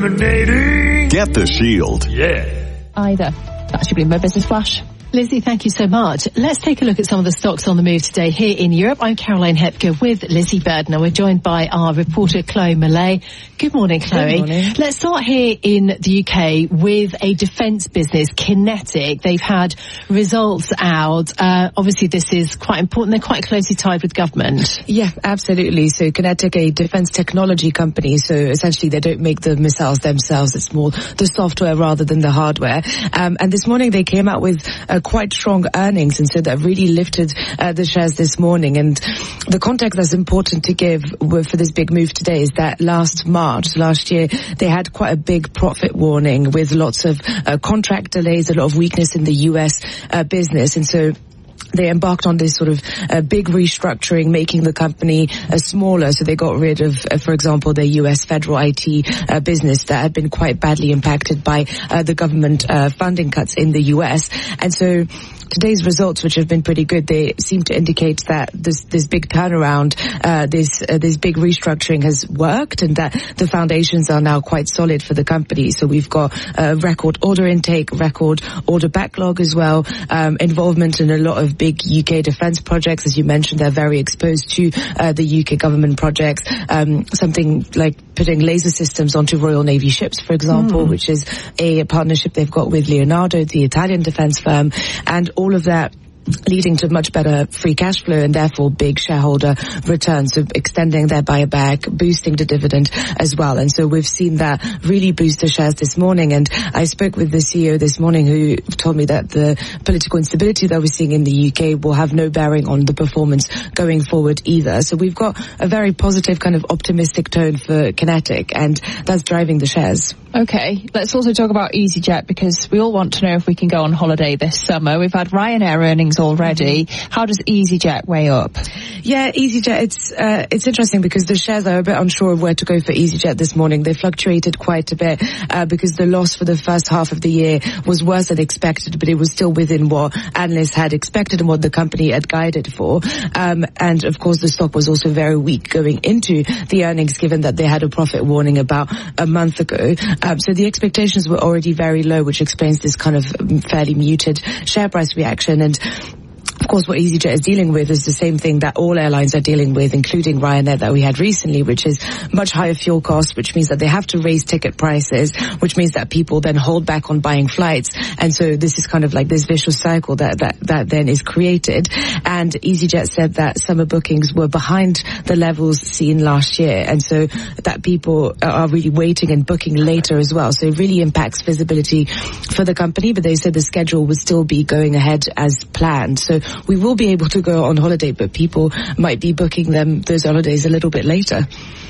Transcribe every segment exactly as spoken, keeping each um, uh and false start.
Get the Shield. Yeah. Either. That should be my business flash. Lizzie, thank you so much. Let's take a look at some of the stocks on the move today here in Europe. I'm Caroline Hepker with Lizzie Burden, and we're joined by our reporter Chloe Mallet. Good morning, Chloe. Good morning. Let's start here in the U K with a defence business, Kinetic. They've had results out. Uh, obviously, this is quite important. They're quite closely tied with government. Yeah, absolutely. So Kinetic, a defence technology company, so essentially they don't make the missiles themselves. It's more the software rather than the hardware. Um, and this morning they came out with uh, quite strong earnings, and so that really lifted uh, the shares this morning. And the context that's important to give for this big move today is that last March, last year, they had quite a big profit warning with lots of uh, contract delays, a lot of weakness in the U S uh, business. And so they embarked on this sort of uh, big restructuring, making the company uh, smaller. So they got rid of, uh, for example, their U S federal I T uh, business that had been quite badly impacted by uh, the government uh, funding cuts in the U S. And so today's results, which have been pretty good, they seem to indicate that this this big turnaround, uh, this uh, this big restructuring has worked, and that the foundations are now quite solid for the company. So we've got uh, record order intake, record order backlog as well, um, involvement in a lot of big U K defence projects. As you mentioned, they're very exposed to uh, the U K government projects, um, something like putting laser systems onto Royal Navy ships, for example, mm. which is a partnership they've got with Leonardo, the Italian defence firm, and all of that leading to much better free cash flow and therefore big shareholder returns, so extending their buyback, boosting the dividend as well. And so we've seen that really boost the shares this morning. And I spoke with the C E O this morning who told me that the political instability that we're seeing in the U K will have no bearing on the performance going forward either. So we've got a very positive kind of optimistic tone for Kinetic, and that's driving the shares. Okay, let's also talk about EasyJet, because we all want to know if we can go on holiday this summer. We've had Ryanair earnings already. How does EasyJet weigh up? Yeah, EasyJet, it's uh, it's interesting because the shares are a bit unsure of where to go for EasyJet this morning. They fluctuated quite a bit uh, because the loss for the first half of the year was worse than expected, but it was still within what analysts had expected and what the company had guided for. Um, and of course, the stock was also very weak going into the earnings, given that they had a profit warning about a month ago. Um, so the expectations were already very low, which explains this kind of fairly muted share price reaction. And of course, what EasyJet is dealing with is the same thing that all airlines are dealing with, including Ryanair that we had recently, which is much higher fuel costs, which means that they have to raise ticket prices, which means that people then hold back on buying flights. And so this is kind of like this vicious cycle that, that, that then is created. And EasyJet said that summer bookings were behind the levels seen last year. And so that people are really waiting and booking later as well. So it really impacts visibility for the company, but they said the schedule would still be going ahead as planned. So we will be able to go on holiday, but people might be booking them those holidays a little bit later.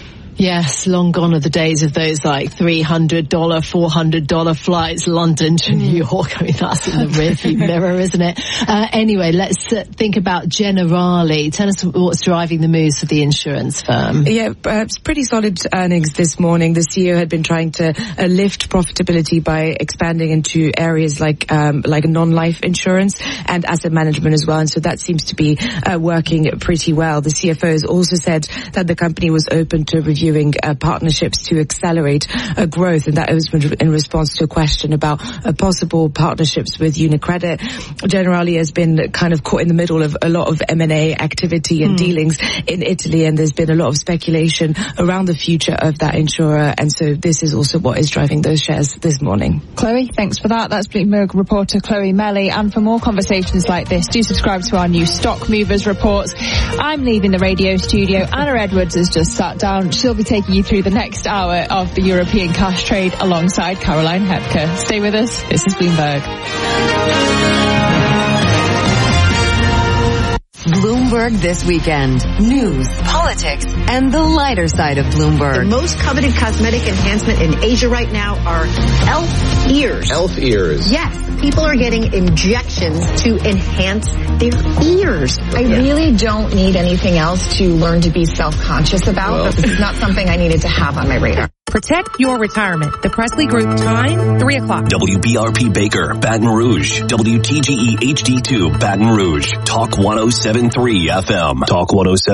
Yes, long gone are the days of those like three hundred dollars, four hundred dollars flights, London to New York. I mean, that's in the rearview mirror, isn't it? Uh, anyway, let's uh, think about Generali. Tell us what's driving the moves for the insurance firm. Yeah, uh, it's pretty solid earnings this morning. The C E O had been trying to uh, lift profitability by expanding into areas like um, like non-life insurance and asset management as well. And so that seems to be uh, working pretty well. The C F O has also said that the company was open to review Uh, partnerships to accelerate uh, growth, and that was in response to a question about uh, possible partnerships with UniCredit. Generali has been kind of caught in the middle of a lot of M and A activity and mm. dealings in Italy, and there's been a lot of speculation around the future of that insurer, and so this is also what is driving those shares this morning. Chloe, thanks for that. That's Bloomberg reporter Chloe Mallet, and for more conversations like this, do subscribe to our new Stock Movers reports. I'm leaving the radio studio. Anna Edwards has just sat down. She'll be taking you through the next hour of the European cash trade alongside Caroline Hepker. Stay with us. This is Bloomberg. Bloomberg This Weekend. News, politics, and the lighter side of Bloomberg. The most coveted cosmetic enhancement in Asia right now are elf ears. Elf ears. Yes. People are getting injections to enhance their ears. I yeah. really don't need anything else to learn to be self-conscious about, well. but this is not something I needed to have on my radar. Protect your retirement. The Presley Group time, three o'clock. W B R P Baker, Baton Rouge. W T G E H D two, Baton Rouge. Talk one oh seven point three F M. Talk one oh seven.